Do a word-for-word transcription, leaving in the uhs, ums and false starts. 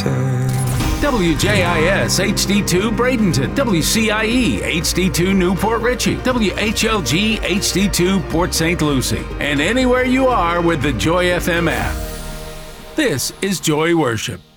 say. W J I S H D two Bradenton, W C I E H D two Newport Richey, W H L G H D two Port Saint Lucie, and anywhere you are with the Joy F M app. This is Joy Worship.